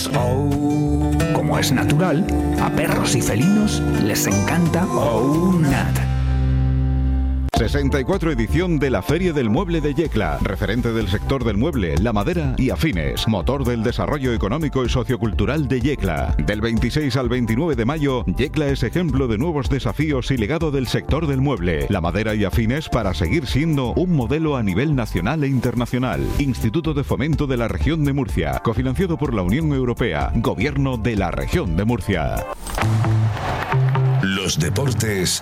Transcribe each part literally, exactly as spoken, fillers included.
Oh. Como es natural, a perros y felinos les encanta Oh Nat. sesenta y cuatro edición de la Feria del Mueble de Yecla, referente del sector del mueble, la madera y afines, motor del desarrollo económico y sociocultural de Yecla. Del veintiséis al veintinueve de mayo, Yecla es ejemplo de nuevos desafíos y legado del sector del mueble, la madera y afines para seguir siendo un modelo a nivel nacional e internacional. Instituto de Fomento de la Región de Murcia, cofinanciado por la Unión Europea, Gobierno de la Región de Murcia. Los deportes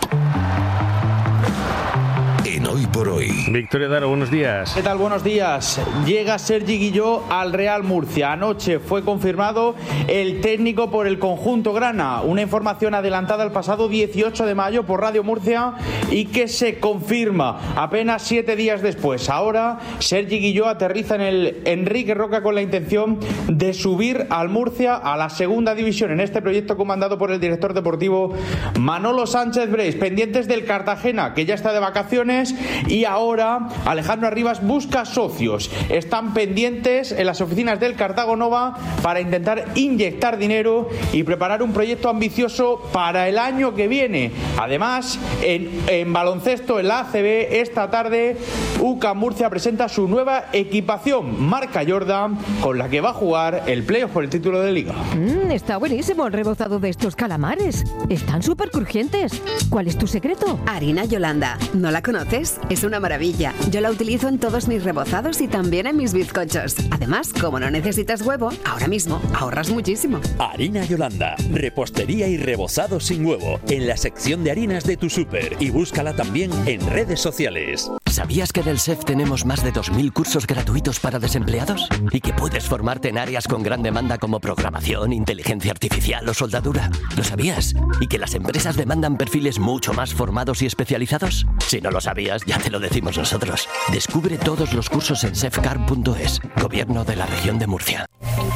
en Hoy por Hoy. Victoria Daro, buenos días. ¿Qué tal? Buenos días. Llega Sergi Guilló al Real Murcia. Anoche fue confirmado el técnico por el conjunto grana. Una información adelantada el pasado dieciocho de mayo por Radio Murcia y que se confirma apenas siete días después. Ahora Sergi Guilló aterriza en el Enrique Roca con la intención de subir al Murcia a la segunda división en este proyecto comandado por el director deportivo Manolo Sánchez Breis. Pendientes del Cartagena, que ya está de vacaciones, y ahora Alejandro Arribas busca socios. Están pendientes en las oficinas del Cartago Nova para intentar inyectar dinero y preparar un proyecto ambicioso para el año que viene. Además, en, en baloncesto, en la A C B, esta tarde U C A M Murcia presenta su nueva equipación, marca Jordan, con la que va a jugar el playoff por el título de Liga. Mm, está buenísimo el rebozado de estos calamares. Están súper crujientes. ¿Cuál es tu secreto? Harina Yolanda. ¿No la conoces? Es una maravilla. Yo la utilizo en todos mis rebozados y también en mis bizcochos. Además, como no necesitas huevo, ahora mismo ahorras muchísimo. Harina Yolanda. Repostería y rebozado sin huevo. En la sección de harinas de tu súper. Y búscala también en redes sociales. ¿Sabías que en el S E F tenemos más de dos mil cursos gratuitos para desempleados? Y que puedes formarte en áreas con gran demanda como programación, inteligencia artificial o soldadura. ¿Lo sabías? ¿Y que las empresas demandan perfiles mucho más formados y especializados? Si no lo sabías, ya te lo decimos nosotros. Descubre todos los cursos en sefcar punto es. Gobierno de la Región de Murcia.